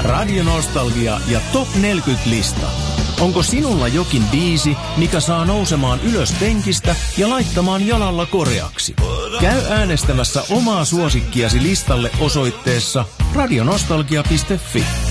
Radionostalgia ja Top 40-lista. Onko sinulla jokin biisi, mikä saa nousemaan ylös penkistä ja laittamaan jalalla koreaksi? Käy äänestämässä omaa suosikkiasi listalle osoitteessa radionostalgia.fi.